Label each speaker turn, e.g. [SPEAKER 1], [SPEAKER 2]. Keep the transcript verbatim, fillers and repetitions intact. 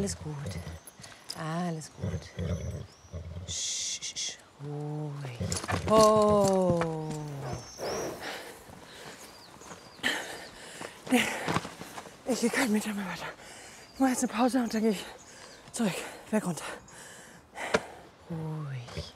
[SPEAKER 1] Alles gut. Alles gut. Sch, sch, sch. Ruhig. Oh. Nee, ich gehe keinen Meter mehr weiter. Ich mache jetzt eine Pause und dann gehe ich zurück, berg runter. Ruhig.